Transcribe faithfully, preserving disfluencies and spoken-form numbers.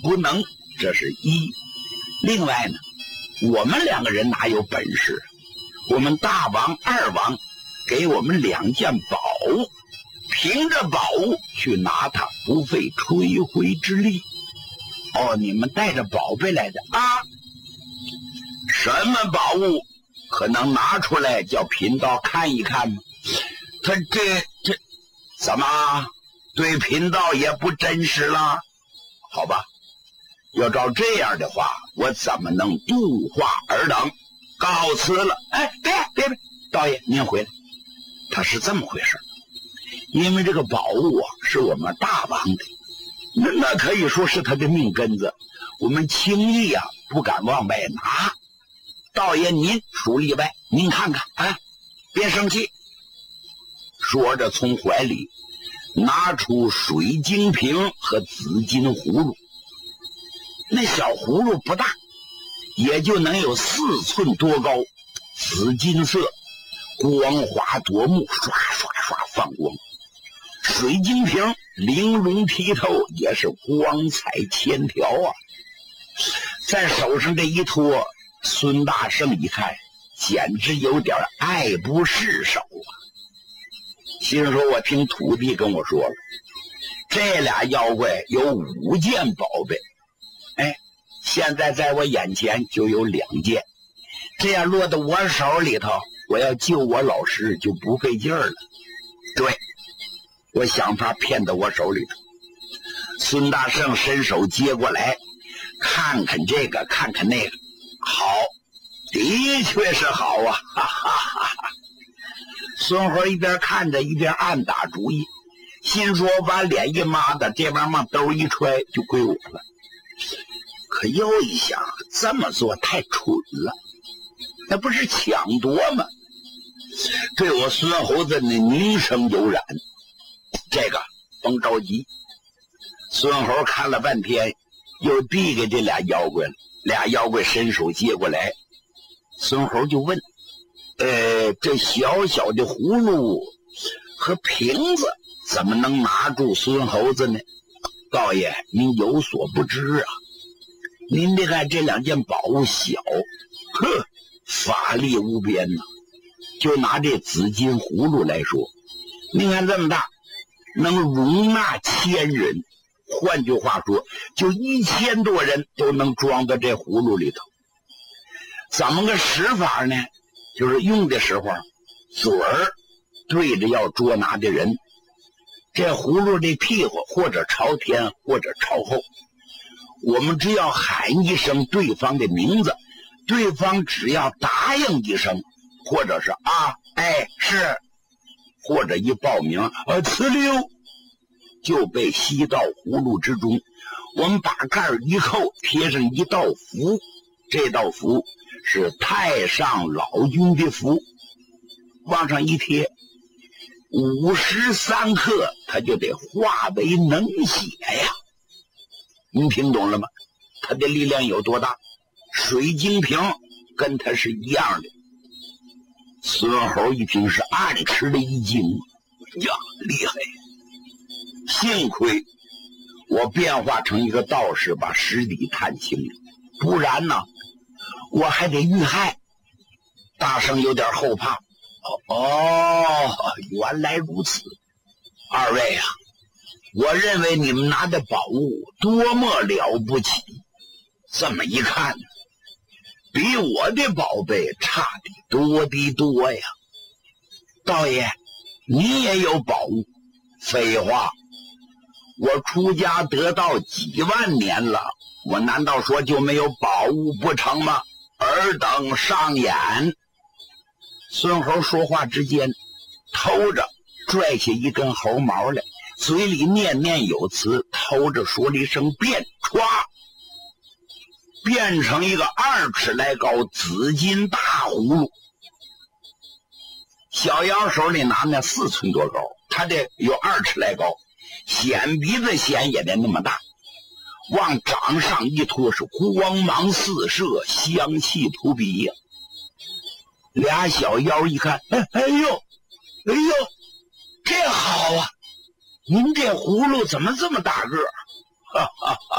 不能，这是一。另外呢，我们两个人哪有本事？我们大王、二王给我们两件宝物，凭着宝物去拿它，不费吹灰之力。哦，你们带着宝贝来的啊？什么宝物？可能拿出来叫贫道看一看吗？他这这怎么对贫道也不真实了？好吧，要照这样的话，我怎么能度化尔等？告辞了。哎，别别别，道爷您回来。他是这么回事，因为这个宝物啊是我们大王的，那那可以说是他的命根子，我们轻易啊不敢往外拿。道爷您属例外，您看看啊，别生气。说着从怀里拿出水晶瓶和紫金葫芦，那小葫芦不大，也就能有四寸多高，紫金色，光滑夺目，刷刷刷放光。水晶瓶玲珑剔透，也是光彩千条啊。在手上这一托，孙大圣一看，简直有点爱不释手啊。心说，我听徒弟跟我说了，这俩妖怪有五件宝贝，哎，现在在我眼前就有两件，这样落到我手里头，我要救我老师就不费劲儿了。对，我想法骗到我手里头。孙大圣伸手接过来，看看这个，看看那个，好，的确是好啊，哈哈哈哈。孙猴一边看着一边暗打主意，心说把脸一抹的，这玩意儿往兜一揣就归我了。可又一想，这么做太蠢了，那不是抢夺吗？对我孙猴子的名声有染，这个甭着急。孙猴看了半天，又递给这俩妖怪了，俩妖怪伸手接过来，孙猴就问，呃，这小小的葫芦和瓶子怎么能拿住孙猴子呢？道爷，您有所不知啊，您别看这两件宝物小，呵，法力无边呐、啊。就拿这紫金葫芦来说，您看这么大，能容纳千人，换句话说，就一千多人都能装到这葫芦里头。怎么个使法呢？就是用的时候，嘴儿对着要捉拿的人，这葫芦的屁股或者朝天或者朝后，我们只要喊一声对方的名字，对方只要答应一声，或者是啊，哎，是，或者一报名啊，呲溜，就被吸到葫芦之中。我们把盖儿一扣，贴上一道符，这道符是太上老君的符，往上一贴，五时三刻，它就得化为能血呀。你听懂了吗？它的力量有多大？水晶瓶跟它是一样的。孙猴一听是暗吃了一惊，呀，厉害！幸亏我变化成一个道士，把实底看清了，不然呢，我还得遇害。大圣有点后怕。哦哦，原来如此。二位啊，我认为你们拿的宝物多么了不起，这么一看，比我的宝贝差的多的多呀。道爷，你也有宝物？废话，我出家得道几万年了，我难道说就没有宝物不成吗？尔等上眼。孙猴说话之间，偷着拽下一根猴毛来，嘴里念念有词，偷着说了一声变，歘，变成一个二尺来高紫金大葫芦。小妖手里拿那四寸多高，他这有二尺来高，显鼻子显也得那么大，往掌上一托，是光芒四射，香气扑鼻呀、啊。俩小妖一看，哎哎呦，哎呦，这好啊！您这葫芦怎么这么大个儿？哈哈哈。